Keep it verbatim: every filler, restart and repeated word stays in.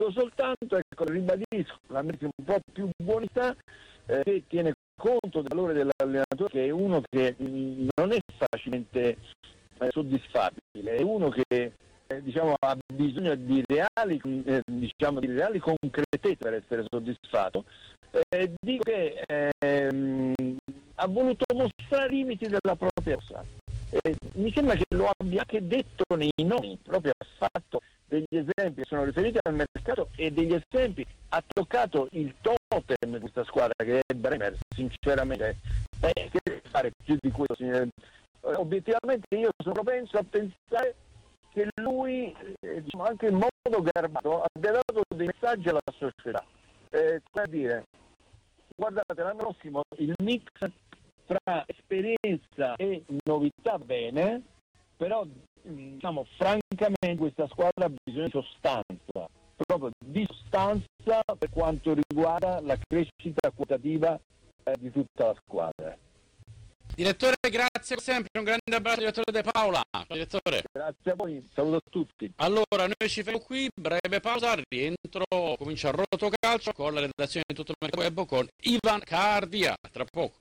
soltanto, ecco, ribadisco la mia un po' più buonità, eh, che tiene conto del valore dell'allenatore, che è uno che mh, non è facilmente eh, soddisfabile, è uno che eh, diciamo, ha bisogno di reali, eh, diciamo, di reali concretezze per essere soddisfatto. Eh, dico che ehm, ha voluto mostrare i limiti della propria cosa. Eh, mi sembra che lo abbia anche detto nei nomi, proprio ha fatto degli esempi che sono riferiti al mercato e degli esempi, ha toccato il totem di questa squadra che è Bremer, sinceramente, eh, che deve fare più di questo? Eh, obiettivamente io sono propenso a pensare che lui, eh, diciamo, anche in modo garbato, abbia dato dei messaggi alla società, eh, per dire, guardate, l'anno prossimo il mix tra esperienza e novità bene, però diciamo francamente questa squadra ha bisogno di sostanza, proprio di sostanza per quanto riguarda la crescita qualitativa eh, di tutta la squadra. Direttore, grazie sempre, un grande abbraccio direttore De Paola. Ciao, direttore. Grazie a voi, saluto a tutti. Allora, noi ci fermiamo qui, breve pausa, rientro, comincia a Rotocalcio con la redazione di tutto il mercato web con Ivan Cardia, tra poco.